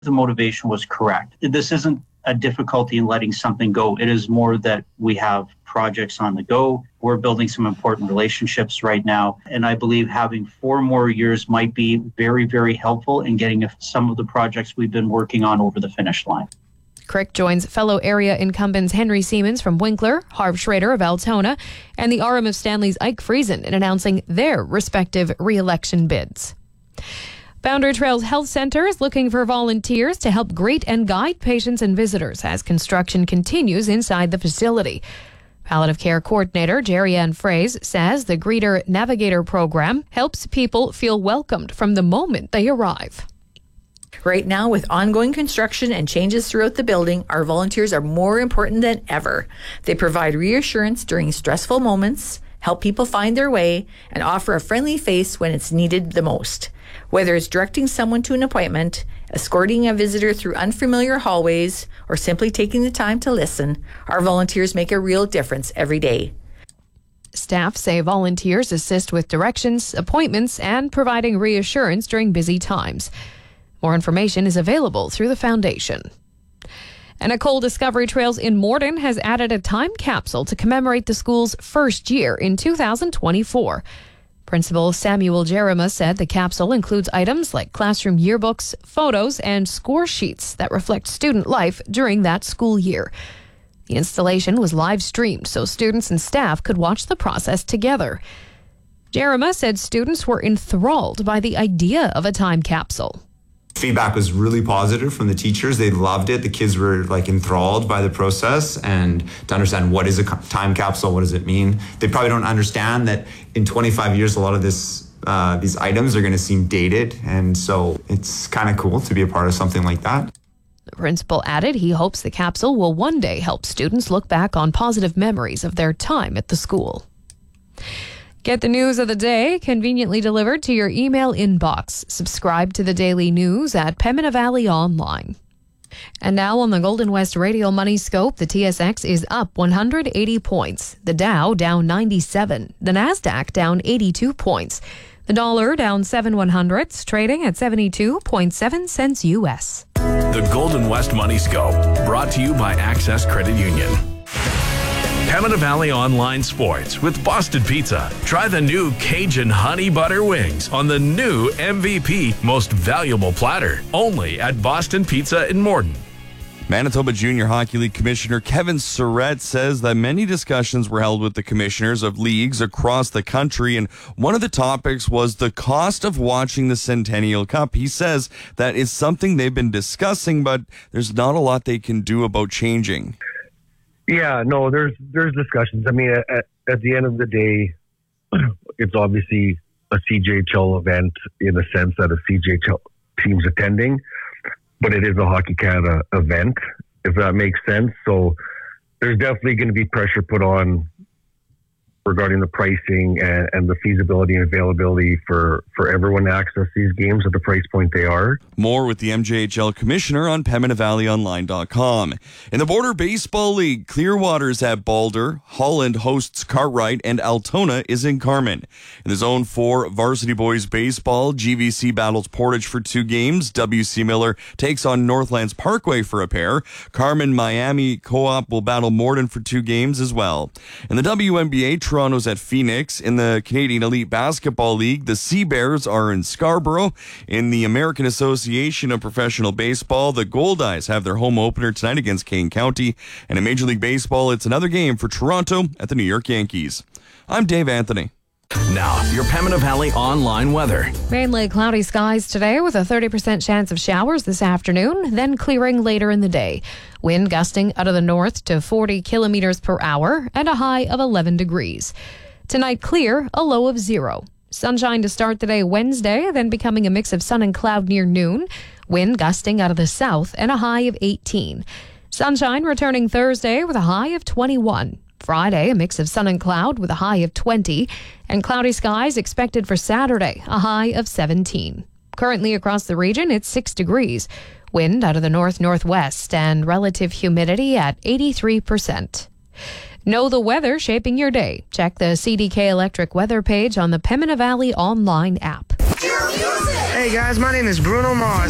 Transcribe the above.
The motivation was correct. This isn't a difficulty in letting something go. It is more that we have projects on the go. We're building some important relationships right now. And I believe having 4 more years might be very, very helpful in getting some of the projects we've been working on over the finish line. Crick joins fellow area incumbents Henry Siemens from Winkler, Harv Schrader of Altona, and the RM of Stanley's Ike Friesen in announcing their respective re-election bids. Boundary Trails Health Centre is looking for volunteers to help greet and guide patients and visitors as construction continues inside the facility. Palliative Care Coordinator Jerry Ann Fraze says the Greeter Navigator program helps people feel welcomed from the moment they arrive. Right now, with ongoing construction and changes throughout the building, our volunteers are more important than ever. They provide reassurance during stressful moments, help people find their way, and offer a friendly face when it's needed the most. Whether it's directing someone to an appointment, escorting a visitor through unfamiliar hallways, or simply taking the time to listen, our volunteers make a real difference every day. Staff say volunteers assist with directions, appointments, and providing reassurance during busy times. More information is available through the foundation. And Ecole Discovery Trails in Morden has added a time capsule to commemorate the school's first year in 2024. Principal Samuel Jeremiah said the capsule includes items like classroom yearbooks, photos, and score sheets that reflect student life during that school year. The installation was live streamed so students and staff could watch the process together. Jeremiah said students were enthralled by the idea of a time capsule. Feedback was really positive from the teachers. They loved it. The kids were enthralled by the process and to understand what is a time capsule, what does it mean. They probably don't understand that in 25 years, a lot of these items are going to seem dated. And so it's kind of cool to be a part of something like that. The principal added he hopes the capsule will one day help students look back on positive memories of their time at the school. Get the news of the day conveniently delivered to your email inbox. Subscribe to the daily news at Pembina Valley Online. And now on the Golden West Radio Money Scope, the TSX is up 180 points. The Dow down 97. The Nasdaq down 82 points. The dollar down 7/100, trading at 72.7 cents U.S. The Golden West Money Scope, brought to you by Access Credit Union. Pembina Valley Online Sports with Boston Pizza. Try the new Cajun Honey Butter Wings on the new MVP Most Valuable Platter. Only at Boston Pizza in Morden. Manitoba Junior Hockey League Commissioner Kevin Surratt says that many discussions were held with the commissioners of leagues across the country, and one of the topics was the cost of watching the Centennial Cup. He says that is something they've been discussing, but there's not a lot they can do about changing. Yeah, no, there's discussions. I mean, at the end of the day, it's obviously a CJHL event in the sense that a CJHL team's attending, but it is a Hockey Canada event, if that makes sense. So there's definitely going to be pressure put on regarding the pricing and the feasibility and availability for everyone to access these games at the price point they are. More with the MJHL Commissioner on PembinaValleyOnline.com. In the Border Baseball League, Clearwater's at Balder, Holland hosts Cartwright, and Altona is in Carman. In the Zone 4 Varsity Boys Baseball, GVC battles Portage for 2 games. WC Miller takes on Northlands Parkway for a pair. Carman Miami Co-op will battle Morden for 2 games as well. In the WNBA, Toronto's at Phoenix. In the Canadian Elite Basketball League, the Sea Bears are in Scarborough. In the American Association of Professional Baseball, the Goldeyes have their home opener tonight against Kane County. And in Major League Baseball, it's another game for Toronto at the New York Yankees. I'm Dave Anthony. Now, your Pembina Valley online weather. Mainly cloudy skies today with a 30% chance of showers this afternoon, then clearing later in the day. Wind gusting out of the north to 40 kilometers per hour and a high of 11 degrees. Tonight clear, a low of 0. Sunshine to start the day Wednesday, then becoming a mix of sun and cloud near noon. Wind gusting out of the south and a high of 18. Sunshine returning Thursday with a high of 21. Friday, a mix of sun and cloud with a high of 20, and cloudy skies expected for Saturday, a high of 17. Currently across the region, it's 6 degrees. Wind out of the north-northwest and relative humidity at 83%. Know the weather shaping your day. Check the CDK Electric weather page on the Pembina Valley Online app. Hey guys, my name is Bruno Mars.